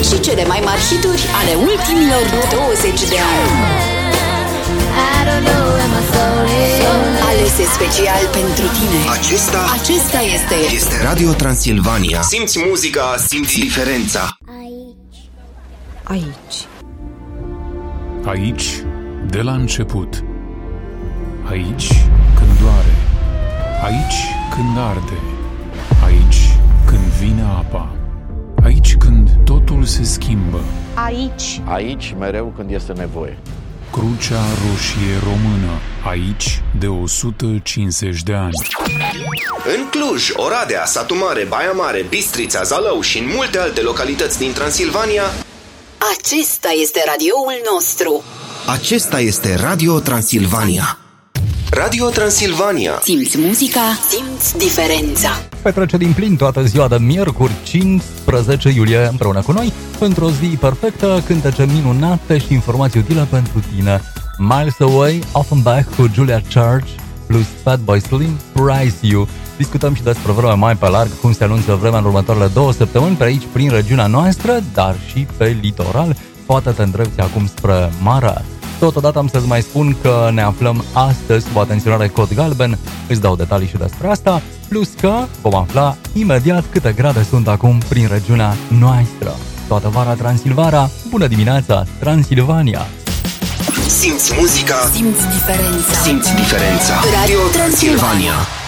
și cele mai mari hituri ale ultimilor 20 de ani. Alese special pentru tine. Acesta este Radio Transilvania. Simți muzica, simți diferența. Aici, de la început. Aici, când doare. Aici, când arde. Aici, când vine apa. Aici, când totul se schimbă. Aici, mereu când este nevoie. Crucea Roșie Română. Aici, de 150 de ani. În Cluj, Oradea, Satu Mare, Baia Mare, Bistrița, Zalău și în multe alte localități din Transilvania. Acesta este radioul nostru. Acesta este Radio Transilvania. Radio Transilvania. Simți muzica, simți diferența. Petrece din plin toată ziua de miercuri 15 iulie împreună cu noi pentru o zi perfectă, cântece minunate și informații utile pentru tine. Miles Away, Offenbach cu Julia Church plus Fatboy Slim, Price You. Discutăm și despre vremea mai pe larg, cum se anunță vremea în următoarele 2 săptămâni pe aici, prin regiunea noastră, dar și pe litoral. Poate te îndrepți acum spre mare. Totodată am să-ți mai spun că ne aflăm astăzi sub atenționare cod galben, îți dau detalii și despre asta, plus că vom afla imediat câte grade sunt acum prin regiunea noastră. Toată vara Transilvania, bună dimineața, Transilvania! Simți muzica, simți diferența. simți diferența. Radio Transilvania.